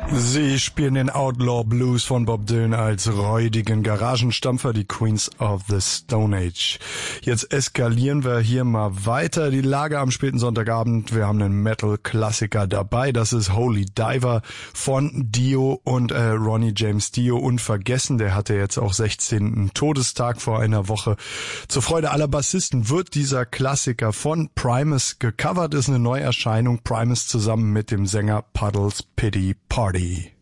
Sie spielen den Outlaw Blues von Bob Dylan als räudigen Garagenstampfer, die Queens of the Stone Age. Jetzt eskalieren wir hier mal weiter. Die Lage am späten Sonntagabend. Wir haben einen Metal-Klassiker dabei. Das ist Holy Diver von Dio und Ronnie James Dio. Unvergessen, der hatte jetzt auch 16. Todestag vor einer Woche. Zur Freude aller Bassisten wird dieser Klassiker von Primus gecovert. Ist eine Neuerscheinung. Primus zusammen mit dem Sänger Puddles Pity Party.